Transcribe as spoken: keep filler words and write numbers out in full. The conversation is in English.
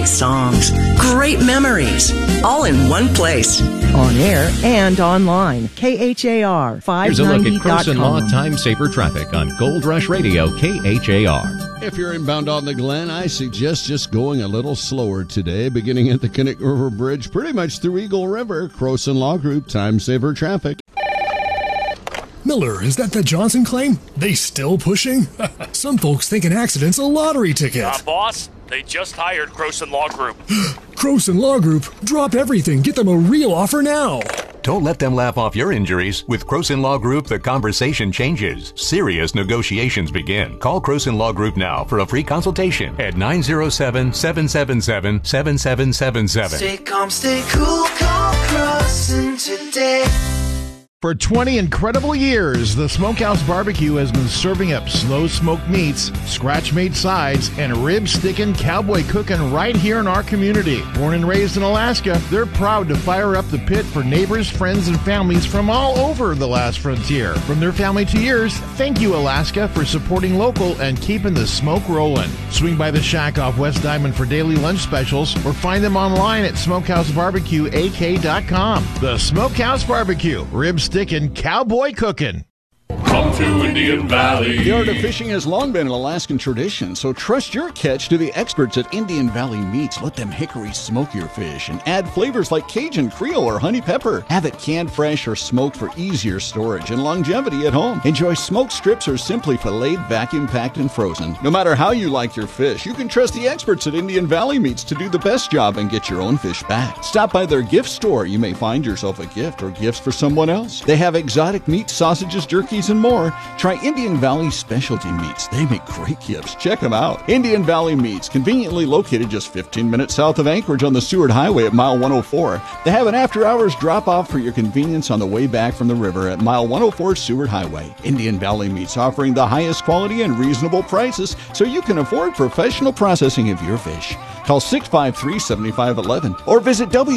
great songs, great memories, all in one place. On air and online. K H A R five ninety dot com. Here's a look at Croson Law Time Saver Traffic on Gold Rush Radio, K H A R. If you're inbound on the Glen, I suggest just going a little slower today, beginning at the Connect River Bridge, pretty much through Eagle River. Croson Law Group, Time Saver Traffic. Miller, is that the Johnson claim? They still pushing? Some folks think an accident's a lottery ticket. Uh, boss, they just hired Croson Law Group. Croson Law Group? Drop everything. Get them a real offer now. Don't let them laugh off your injuries. With Croson Law Group, the conversation changes. Serious negotiations begin. Call Croson Law Group now for a free consultation at nine zero seven, seven seven seven, seven seven seven seven. Stay calm, stay cool, call Croson today. For twenty incredible years, the Smokehouse Barbecue has been serving up slow smoked meats, scratch-made sides, and rib-sticking, cowboy cooking right here in our community. Born and raised in Alaska, they're proud to fire up the pit for neighbors, friends, and families from all over the last frontier. From their family to yours, thank you, Alaska, for supporting local and keeping the smoke rolling. Swing by the shack off West Diamond for daily lunch specials, or find them online at smokehouse barbecue a k dot com. The Smokehouse Barbecue, rib-sticking, Sticking cowboy cooking. Come to Indian Valley. The art of fishing has long been an Alaskan tradition, so trust your catch to the experts at Indian Valley Meats. Let them hickory smoke your fish and add flavors like Cajun, Creole, or honey pepper. Have it canned fresh or smoked for easier storage and longevity at home. Enjoy smoked strips or simply filleted, vacuum packed, and frozen. No matter how you like your fish, you can trust the experts at Indian Valley Meats to do the best job and get your own fish back. Stop by their gift store. You may find yourself a gift or gifts for someone else. They have exotic meat, sausages, jerkies, and more. Try Indian Valley Specialty Meats. They make great gifts. Check them out. Indian Valley Meats, conveniently located just fifteen minutes south of Anchorage on the Seward Highway at mile one oh four. They have an after-hours drop-off for your convenience on the way back from the river at mile one oh four Seward Highway. Indian Valley Meats, offering the highest quality and reasonable prices so you can afford professional processing of your fish. Call six five three, seven five one one or visit W